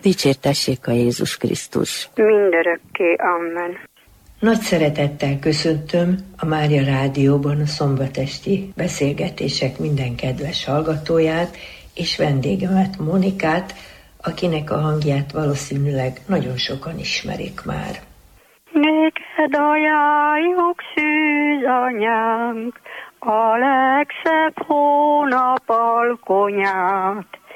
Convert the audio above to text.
Dicsértessék a Jézus Krisztus. Mindörökké. Amen. Nagy szeretettel köszöntöm a Mária Rádióban a szombatesti beszélgetések minden kedves hallgatóját, és vendégemet, Monikát, akinek a hangját valószínűleg nagyon sokan ismerik már. Néked ajánljuk, szűz anyánk, a legszebb hónap alkonyát,